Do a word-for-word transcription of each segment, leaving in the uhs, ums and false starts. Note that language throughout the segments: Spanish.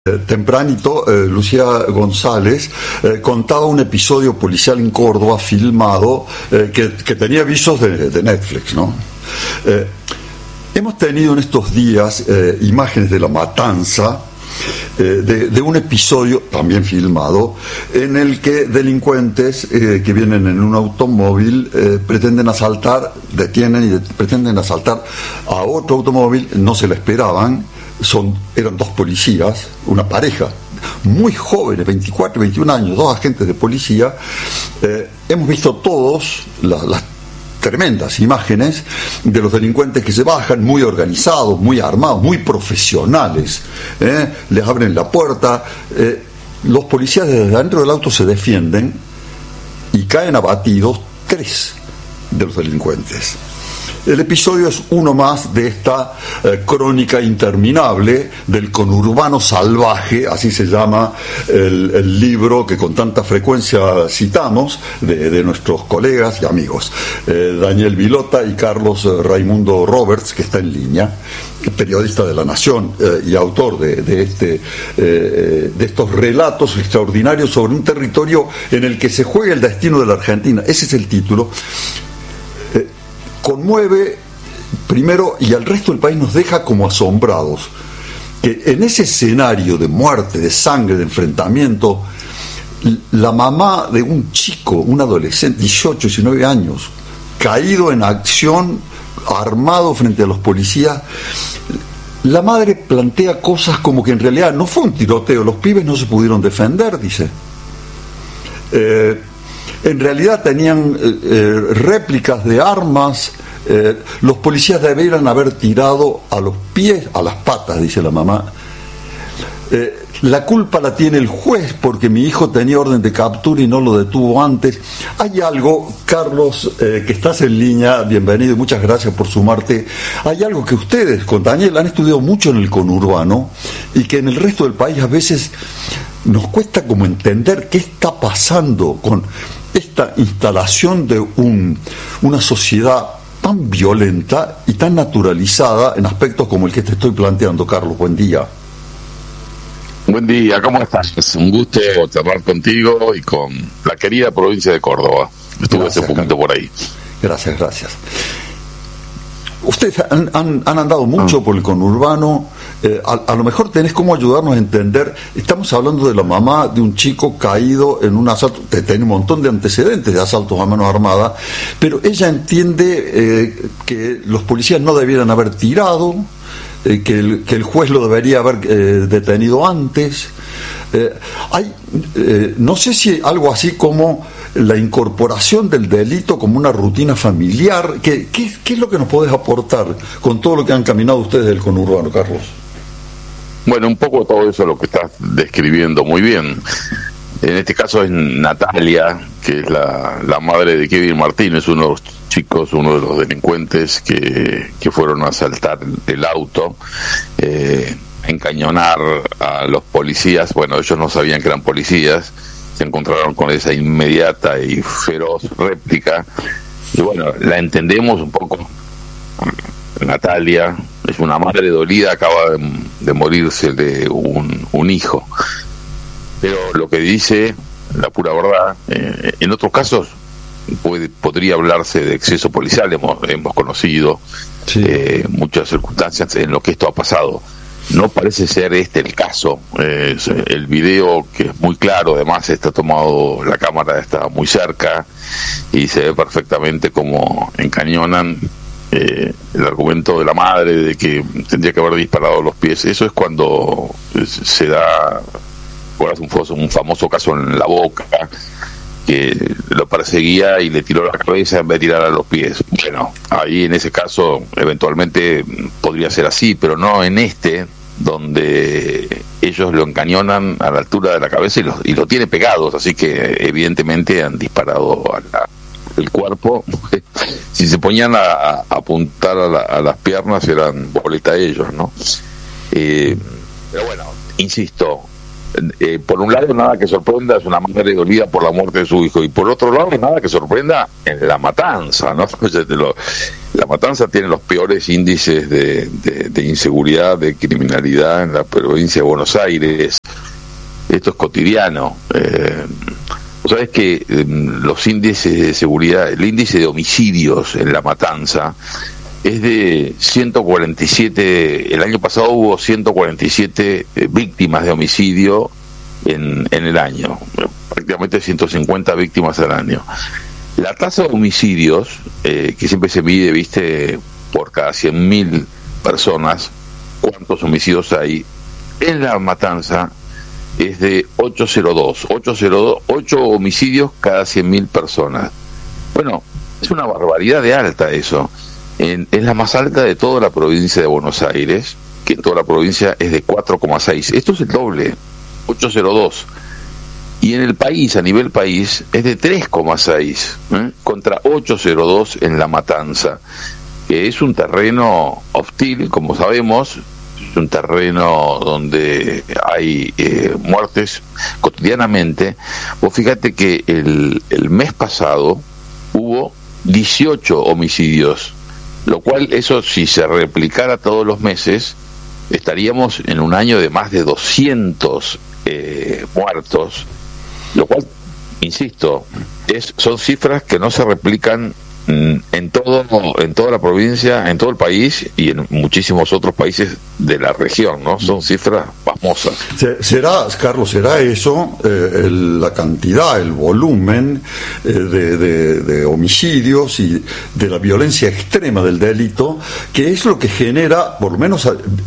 Tempranito, eh, Lucía González eh, contaba un episodio policial en Córdoba filmado eh, que, que tenía visos de, de Netflix, ¿no? Eh, hemos tenido en estos días eh, imágenes de la matanza eh, de, de un episodio también filmado en el que delincuentes eh, que vienen en un automóvil eh, pretenden asaltar, detienen y de, pretenden asaltar a otro automóvil, no se la esperaban. Son, eran dos policías, una pareja muy jóvenes, veinticuatro, veintiún años, dos agentes de policía. Eh, hemos visto todos la, las tremendas imágenes de los delincuentes que se bajan, muy organizados, muy armados, muy profesionales. Eh, les abren la puerta. Eh, los policías desde dentro del auto se defienden y caen abatidos tres de los delincuentes. El episodio es uno más de esta eh, crónica interminable del conurbano salvaje, así se llama el, el libro que con tanta frecuencia citamos de, de nuestros colegas y amigos, eh, Daniel Vilota y Carlos Raimundo Roberts, que está en línea, periodista de La Nación eh, y autor de, de, este, eh, de estos relatos extraordinarios sobre un territorio en el que se juega el destino de la Argentina. Ese es el título. Conmueve primero y al resto del país nos deja como asombrados que en ese escenario de muerte, de sangre, de enfrentamiento, la mamá de un chico, un adolescente, dieciocho, diecinueve años, caído en acción, armado frente a los policías, la madre plantea cosas como que en realidad no fue un tiroteo, los pibes no se pudieron defender, dice. Eh, En realidad tenían eh, eh, réplicas de armas, eh, los policías debieran haber tirado a los pies, a las patas, dice la mamá. Eh, la culpa la tiene el juez porque mi hijo tenía orden de captura y no lo detuvo antes. Hay algo, Carlos, eh, que estás en línea, bienvenido y muchas gracias por sumarte. Hay algo que ustedes con Daniel han estudiado mucho en el conurbano y que en el resto del país a veces nos cuesta como entender qué está pasando con esta instalación de un, una sociedad tan violenta y tan naturalizada en aspectos como el que te estoy planteando. Carlos, buen día. Buen día, ¿cómo estás? Es un gusto charlar contigo y con la querida provincia de Córdoba. Estuve hace poquito por ahí. Gracias, gracias. Ustedes han, han, han andado mucho ah. por el conurbano. Eh, a, a lo mejor tenés cómo ayudarnos a entender. Estamos hablando de la mamá de un chico caído en un asalto, tiene un montón de antecedentes de asaltos a mano armada, pero ella entiende eh, que los policías no debieran haber tirado, eh, que, el, que el juez lo debería haber eh, detenido antes. Eh, hay, eh, no sé si algo así como la incorporación del delito como una rutina familiar. ¿Qué, qué, qué es lo que nos podés aportar con todo lo que han caminado ustedes del conurbano, Carlos? Bueno, un poco todo eso lo que estás describiendo muy bien. En este caso es Natalia, que es la, la madre de Kevin Martínez, uno de los chicos, uno de los delincuentes que, que fueron a asaltar el auto, eh, a encañonar a los policías. Bueno, ellos no sabían que eran policías, se encontraron con esa inmediata y feroz réplica. Y bueno, la entendemos un poco. Natalia es una madre dolida, acaba de, de morirse de un, un hijo. Pero lo que dice, la pura verdad, eh, en otros casos puede, podría hablarse de exceso policial. Hemos, hemos conocido sí. eh, muchas circunstancias en lo que esto ha pasado. No parece ser este el caso. Eh, el video, que es muy claro, además está tomado, la cámara está muy cerca y se ve perfectamente cómo encañonan. Eh, el argumento de la madre de que tendría que haber disparado los pies, eso es cuando se da un, un famoso caso en La Boca, que lo perseguía y le tiró la cabeza en vez de tirar a los pies. Bueno, ahí en ese caso eventualmente podría ser así, pero no en este, donde ellos lo encañonan a la altura de la cabeza y lo, y lo tiene pegados, así que evidentemente han disparado a la el cuerpo. Si se ponían a, a apuntar a, la, a las piernas eran boleta ellos, ¿no? Eh, pero bueno, insisto, eh, por un lado nada que sorprenda, es una madre dolida por la muerte de su hijo, y por otro lado nada que sorprenda en la matanza, ¿no? Lo, La Matanza tiene los peores índices de, de, de inseguridad, de criminalidad en la provincia de Buenos Aires. Esto es cotidiano. Eh, ¿Sabes que eh, los índices de seguridad, el índice de homicidios en La Matanza es de ciento cuarenta y siete? El año pasado hubo ciento cuarenta y siete eh, víctimas de homicidio en, en el año, prácticamente ciento cincuenta víctimas al año. La tasa de homicidios, eh, que siempre se mide, viste, por cada cien mil personas, cuántos homicidios hay, en La Matanza es de ocho coma cero dos, ocho homicidios cada cien mil personas. Bueno, es una barbaridad de alta eso. En, es la más alta de toda la provincia de Buenos Aires, que en toda la provincia es de cuatro coma seis. Esto es el doble, ocho coma cero dos. Y en el país, a nivel país, es de tres coma seis, ¿eh? Contra ocho coma cero dos en La Matanza, que es un terreno hostil, como sabemos, es un terreno donde hay eh, muertes cotidianamente. Vos fíjate que el, el mes pasado hubo dieciocho homicidios, lo cual, eso si se replicara todos los meses, estaríamos en un año de más de doscientos eh, muertos, lo cual, insisto, es, son cifras que no se replican en todo en toda la provincia, en todo el país y en muchísimos otros países de la región, ¿no? Son cifras pasmosas. ¿Será, Carlos, será eso, eh, el, la cantidad, el volumen eh, de, de, de homicidios y de la violencia extrema del delito, que es lo que genera, por lo menos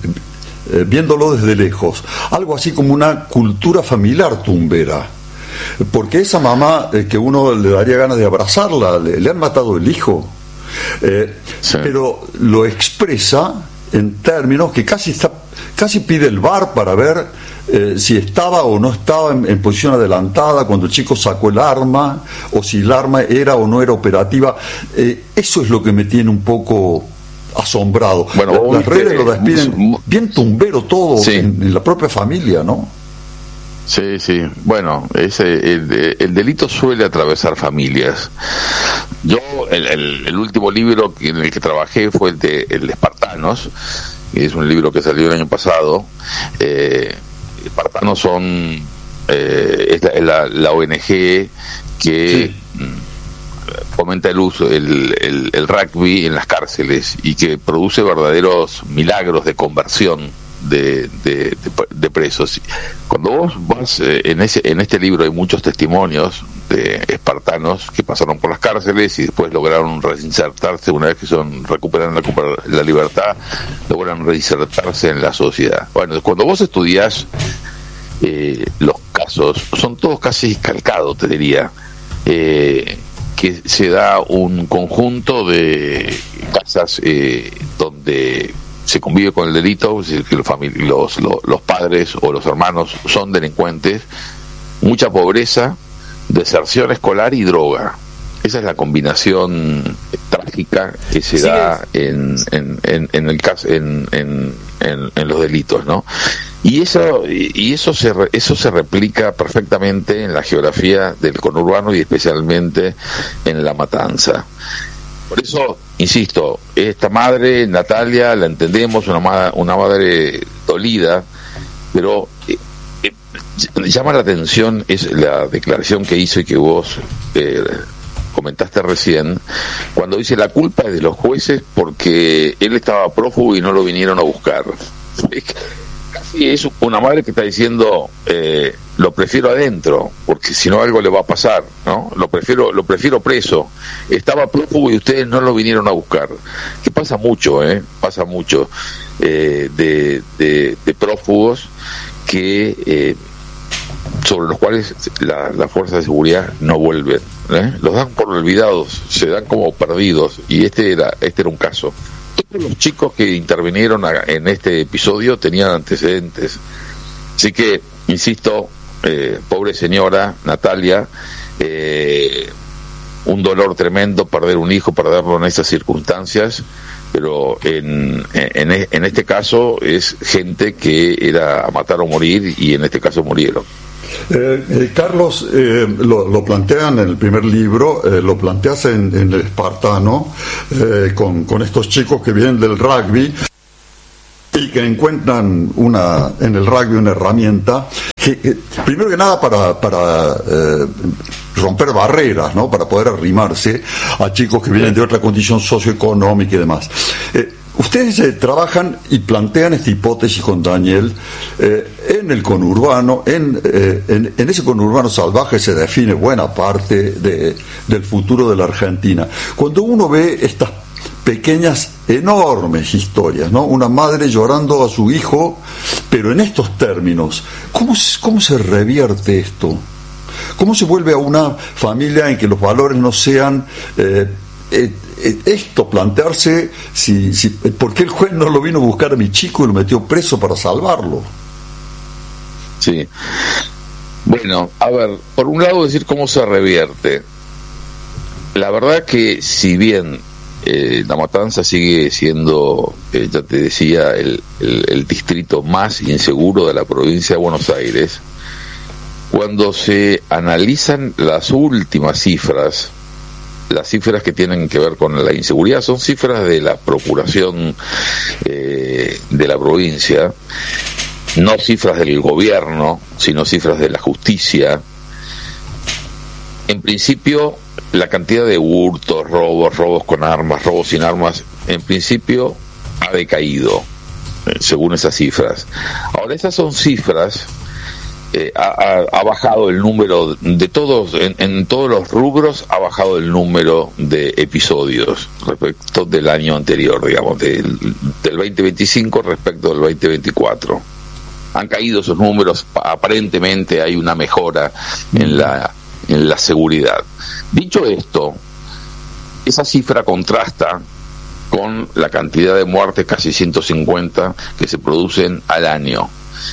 eh, viéndolo desde lejos, algo así como una cultura familiar tumbera? Porque esa mamá, eh, que uno le daría ganas de abrazarla, le, le han matado el hijo, eh, sí. Pero lo expresa en términos que casi está, casi pide el V A R para ver eh, si estaba o no estaba en, en posición adelantada cuando el chico sacó el arma, o si el arma era o no era operativa. Eh, eso es lo que me tiene un poco asombrado. Bueno, las redes lo despiden bien tumbero todo, sí. en, en la propia familia, ¿no? Sí, sí. Bueno, ese, el, el delito suele atravesar familias. Yo, el, el, el último libro en el que trabajé fue el de, el de Espartanos, que es un libro que salió el año pasado. Eh, Espartanos son eh, es la, la, la O N G que sí. fomenta el uso, el, el, el rugby en las cárceles y que produce verdaderos milagros de conversión De, de, de, de presos. Cuando vos vas eh, en ese en este libro hay muchos testimonios de espartanos que pasaron por las cárceles y después lograron reinsertarse. Una vez que son recuperan la, la libertad, logran reinsertarse en la sociedad. Bueno, cuando vos estudiás eh, los casos, son todos casi calcados, te diría, eh, que se da un conjunto de casas eh, donde se convive con el delito, que los, los, los, los padres o los hermanos son delincuentes, mucha pobreza, deserción escolar y droga. Esa es la combinación trágica que se sí da en, en, en, en el caso en, en, en, en los delitos, ¿no? Y eso y eso se eso se replica perfectamente en la geografía del conurbano y especialmente en La Matanza. Por eso, insisto, esta madre, Natalia, la entendemos, una, ma- una madre dolida, pero eh, eh, llama la atención es la declaración que hizo y que vos eh, comentaste recién, cuando dice la culpa es de los jueces porque él estaba prófugo y no lo vinieron a buscar. Casi es una madre que está diciendo eh, lo prefiero adentro porque si no algo le va a pasar, ¿no? Lo prefiero lo prefiero preso. Estaba prófugo y ustedes no lo vinieron a buscar. Que pasa mucho, ¿eh? Pasa mucho eh, de, de, de prófugos que eh, sobre los cuales la, la fuerza de seguridad no vuelven, ¿eh? Los dan por olvidados, se dan como perdidos y este era este era un caso. Todos los chicos que intervinieron a, en este episodio tenían antecedentes, así que insisto, eh, pobre señora Natalia, eh, un dolor tremendo perder un hijo, perderlo en estas circunstancias, pero en, en, en este caso es gente que era a matar o morir y en este caso murieron. Eh, eh, Carlos, eh, lo, lo plantean en el primer libro, eh, lo planteas en, en el Espartano, eh, con, con estos chicos que vienen del rugby y que encuentran una en el rugby una herramienta que, que primero que nada para, para eh, romper barreras, ¿no? Para poder arrimarse a chicos que vienen de otra condición socioeconómica y demás. Eh, Ustedes eh, trabajan y plantean esta hipótesis con Daniel eh, en el conurbano, en, eh, en, en ese conurbano salvaje se define buena parte de, del futuro de la Argentina. Cuando uno ve estas pequeñas, enormes historias, ¿no? Una madre llorando a su hijo, pero en estos términos, ¿cómo, cómo se revierte esto? ¿Cómo se vuelve a una familia en que los valores no sean... Eh, eh, esto, plantearse si, si, ¿por qué el juez no lo vino a buscar a mi chico y lo metió preso para salvarlo? Sí. Bueno, a ver, por un lado decir cómo se revierte. La verdad que si bien eh, La Matanza sigue siendo, eh, ya te decía, el, el, el distrito más inseguro de la provincia de Buenos Aires, cuando se analizan las últimas cifras, las cifras que tienen que ver con la inseguridad son cifras de la Procuración eh, de la provincia, no cifras del gobierno, sino cifras de la justicia. En principio, la cantidad de hurtos, robos, robos con armas, robos sin armas, en principio ha decaído, eh, según esas cifras. Ahora, esas son cifras... Eh, ha, ha bajado el número de todos, en, en todos los rubros ha bajado el número de episodios respecto del año anterior, digamos, del, del veinte veinticinco respecto del veinte veinticuatro. Han caído esos números, aparentemente hay una mejora en la, en la seguridad. Dicho esto, esa cifra contrasta con la cantidad de muertes, casi ciento cincuenta, que se producen al año.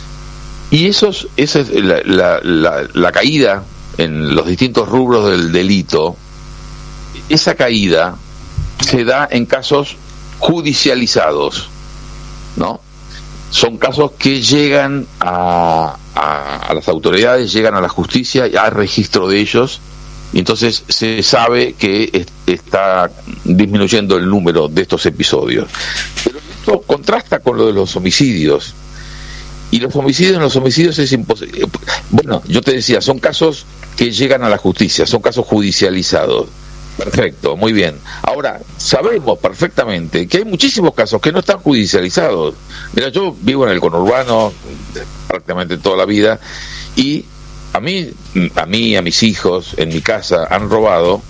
Y esos, esa es la, la, la, la caída en los distintos rubros del delito. Esa caída se da en casos judicializados, ¿no? Son casos que llegan a, a, a las autoridades, llegan a la justicia, y hay registro de ellos, y entonces se sabe que es, está disminuyendo el número de estos episodios. Pero esto contrasta con lo de los homicidios. Y los homicidios, en los homicidios es imposible. Bueno, yo te decía, son casos que llegan a la justicia, son casos judicializados. Perfecto, muy bien. Ahora, sabemos perfectamente que hay muchísimos casos que no están judicializados. Mira, yo vivo en el conurbano prácticamente toda la vida, y a mí, a mí, a mis hijos, en mi casa han robado,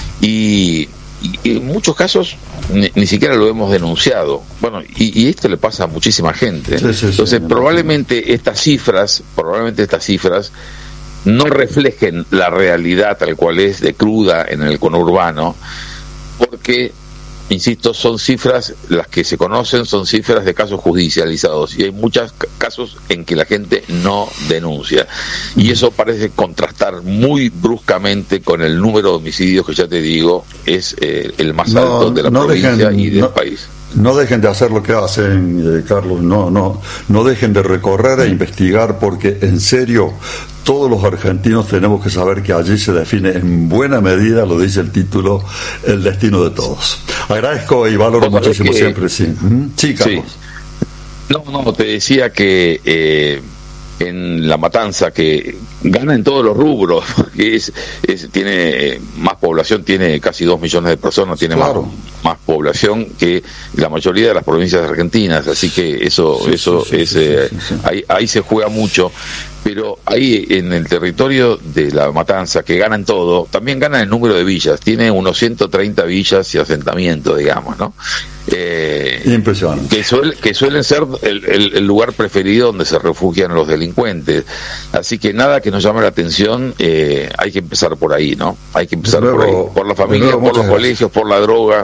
y, y en muchos casos Ni, ni siquiera lo hemos denunciado. Bueno, y, y esto le pasa a muchísima gente. Sí, sí, Entonces, sí, probablemente no. estas cifras, probablemente estas cifras no reflejen la realidad tal cual es de cruda en el conurbano, porque, insisto, son cifras, las que se conocen son cifras de casos judicializados, y hay muchos casos en que la gente no denuncia, y eso parece contrastar muy bruscamente con el número de homicidios que, ya te digo, es eh, el más no, alto de la no provincia dejen, y del no, país. No dejen de hacer lo que hacen, eh, Carlos, no, no, no dejen de recorrer e investigar, porque en serio todos los argentinos tenemos que saber que allí se define en buena medida, lo dice el título, el destino de todos. Agradezco y valoro muchísimo que, siempre, sí. Sí, Carlos. Sí. No, no, te decía que eh, en La Matanza, que gana en todos los rubros, que es, es tiene más población, tiene casi dos millones de personas, tiene claro. más, más población que la mayoría de las provincias argentinas, así que eso, sí, eso sí, sí, es, sí, eh, sí, sí. Ahí, ahí se juega mucho. Pero ahí en el territorio de La Matanza, que ganan todo, también ganan el número de villas. Tiene unos ciento treinta villas y asentamientos, digamos, ¿no? Eh, Impresionante. Que, suel, que suelen ser el, el, el lugar preferido donde se refugian los delincuentes. Así que nada que nos llame la atención, eh, hay que empezar por ahí, ¿no? Hay que empezar luego, por ahí, por la familia, luego, por los gracias. colegios, por la droga.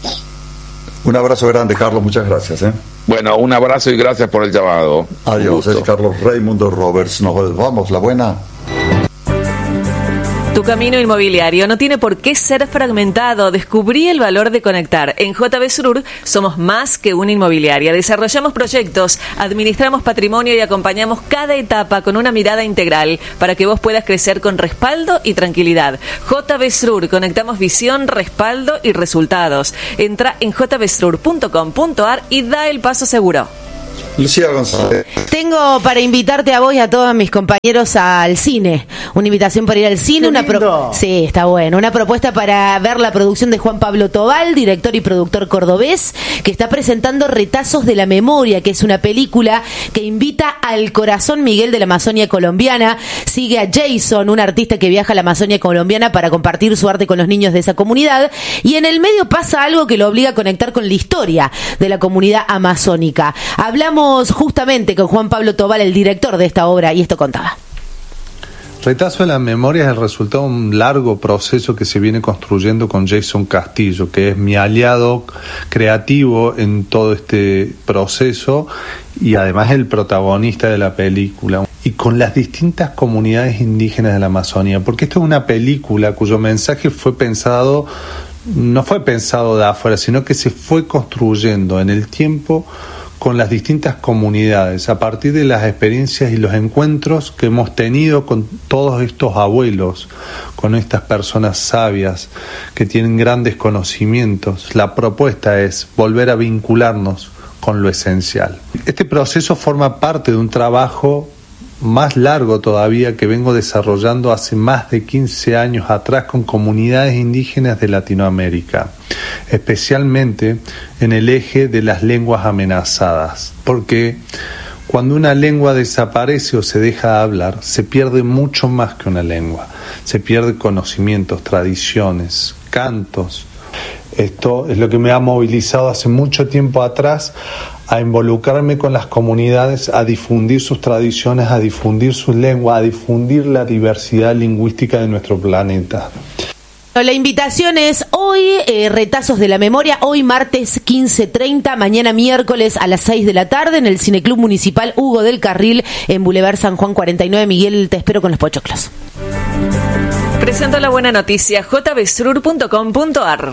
Un abrazo grande, Carlos, muchas gracias, ¿eh? Bueno, un abrazo y gracias por el llamado. Adiós, es Carlos Raimundo Roberts. Nos vamos, la buena. Tu camino inmobiliario no tiene por qué ser fragmentado. Descubrí el valor de conectar. En J B Sur somos más que una inmobiliaria. Desarrollamos proyectos, administramos patrimonio y acompañamos cada etapa con una mirada integral para que vos puedas crecer con respaldo y tranquilidad. J B Sur, conectamos visión, respaldo y resultados. Entra en j b sur punto com punto a r y da el paso seguro. Lucía González. Tengo para invitarte a vos y a todos mis compañeros al cine. Una invitación para ir al cine. Una pro... Sí, está bueno. Una propuesta para ver la producción de Juan Pablo Tobal, director y productor cordobés, que está presentando Retazos de la Memoria, que es una película que invita al corazón Miguel de la Amazonia colombiana. Sigue a Jason, un artista que viaja a la Amazonia colombiana para compartir su arte con los niños de esa comunidad. Y en el medio pasa algo que lo obliga a conectar con la historia de la comunidad amazónica. Hablamos justamente con Juan Pablo Tobal, el director de esta obra, y esto contaba. Retazo de la Memoria es el resultado de un largo proceso que se viene construyendo con Jason Castillo, que es mi aliado creativo en todo este proceso y además el protagonista de la película, y con las distintas comunidades indígenas de la Amazonía, porque esto es una película cuyo mensaje fue pensado, no fue pensado de afuera, sino que se fue construyendo en el tiempo con las distintas comunidades, a partir de las experiencias y los encuentros que hemos tenido con todos estos abuelos, con estas personas sabias que tienen grandes conocimientos. La propuesta es volver a vincularnos con lo esencial. Este proceso forma parte de un trabajo más largo todavía que vengo desarrollando hace más de quince años atrás con comunidades indígenas de Latinoamérica, especialmente en el eje de las lenguas amenazadas, porque cuando una lengua desaparece o se deja de hablar, se pierde mucho más que una lengua, se pierde conocimientos, tradiciones, cantos. Esto es lo que me ha movilizado hace mucho tiempo atrás a involucrarme con las comunidades, a difundir sus tradiciones, a difundir sus lenguas, a difundir la diversidad lingüística de nuestro planeta. La invitación es hoy, eh, Retazos de la Memoria, hoy martes quince treinta, mañana miércoles a las seis de la tarde en el Cineclub Municipal Hugo del Carril en Boulevard San Juan cuarenta y nueve. Miguel, te espero con los pochoclos. Presento la buena noticia, j b sur punto com punto a r.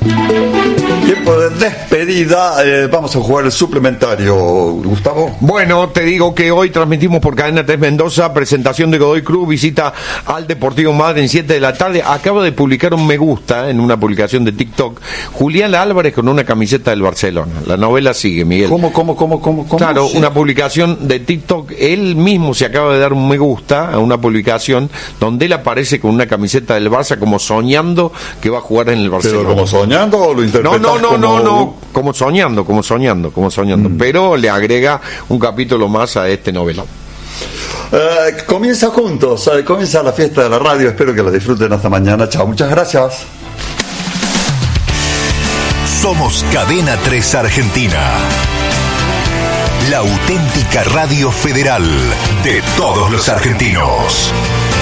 Tiempo de despedida, eh, vamos a jugar el suplementario, Gustavo. Bueno, te digo que hoy transmitimos por Cadena tres Mendoza, presentación de Godoy Cruz, visita al Deportivo Madre en siete de la tarde. Acaba de publicar un me gusta en una publicación de TikTok, Julián Álvarez con una camiseta del Barcelona. La novela sigue, Miguel. ¿Cómo, cómo, cómo, cómo? cómo? Claro, Sí. una publicación de TikTok, él mismo se acaba de dar un me gusta a una publicación donde él aparece con una camiseta del Barça como soñando que va a jugar en el Barcelona. ¿Pero como soñando o lo interpretas? No, no, no, como... no, no, como soñando, como soñando, como soñando, mm. pero le agrega un capítulo más a este novelón. Eh, comienza juntos, eh, comienza la fiesta de la radio, espero que la disfruten hasta mañana, chao, muchas gracias. Somos Cadena tres Argentina, la auténtica radio federal de todos los argentinos.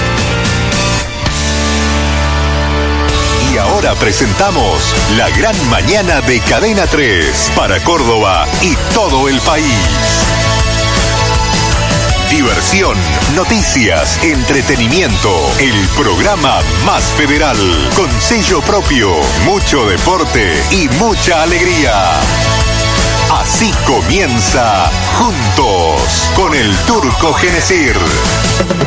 Y ahora presentamos La Gran Mañana de Cadena tres para Córdoba y todo el país. Diversión, noticias, entretenimiento, el programa más federal, con sello propio, mucho deporte y mucha alegría. Así comienza Juntos con el Turco Genesir.